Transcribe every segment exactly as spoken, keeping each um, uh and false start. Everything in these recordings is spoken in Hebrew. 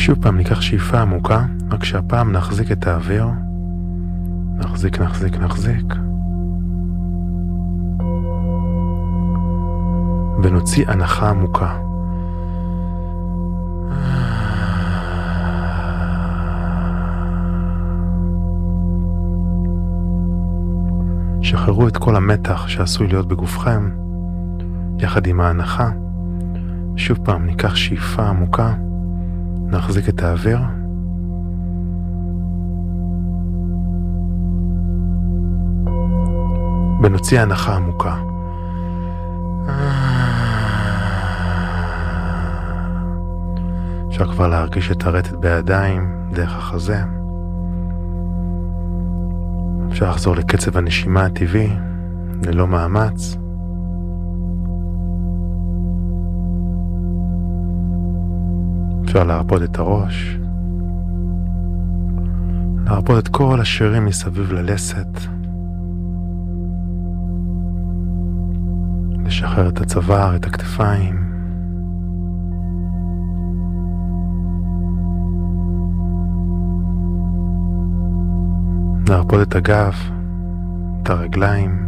שוב פעם ניקח שאיפה עמוקה, רק שהפעם נחזיק את האוויר. נחזיק, נחזיק, נחזיק. ונוציא הנחה עמוקה. שחררו את כל המתח שעשוי להיות בגופכם, יחד עם ההנחה. שוב פעם ניקח שאיפה עמוקה, נחזיק את האוויר. ונוציא הנחה עמוקה. אפשר כבר להרגיש את הרטט בידיים דרך החזה. אפשר לחזור לקצב הנשימה הטבעי, ללא מאמץ. אפשר להרפות את הראש. להרפות את כל השרירים מסביב ללסת. לשחרר את הצוואר, את הכתפיים. להרפות את הגב, את הרגליים.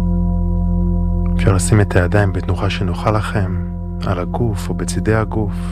אפשר לשים את הידיים בתנוחה שנוחה לכם, על הגוף או בצידי הגוף.